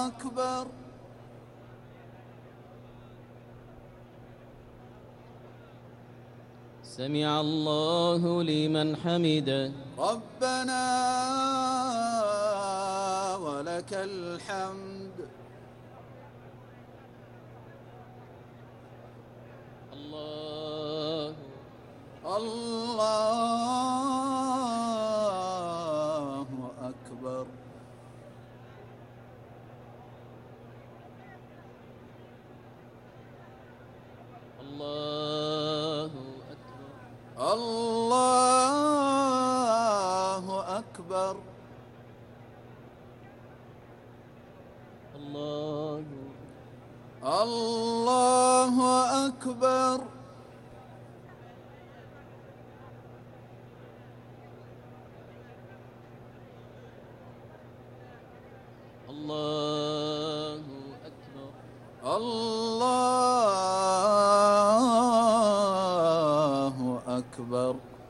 أكبر. سمع الله لمن حمده. ربنا ولك الحمد. الله الله أكبر. الله أكبر. الله أكبر. الله الله أكبر. الله أكبر. الله أكبر.